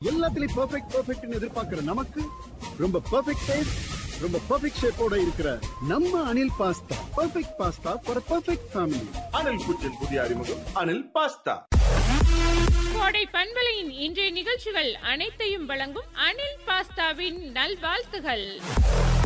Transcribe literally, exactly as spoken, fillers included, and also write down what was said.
எல்லாத்துலயும் பெர்ஃபெக்ட் பெர்ஃபெக்ட்னு எதிர்பார்க்கிற நமக்கு ரொம்ப பெர்ஃபெக்ட் டேஸ்ட், ரொம்ப பெர்ஃபெக்ட் ஷேப்போட இருக்கிற நம்ம Anil pasta perfect pasta for perfect family. Anil புற்றின் புதிய அறிமுகம் அனில் பாஸ்தா. கோடை பண்பலையின் இன்றைய நிகழ்ச்சிகள் அனைத்தையும் வழங்கும் அனில் பாஸ்தாவின் நல்வாழ்த்துகள்.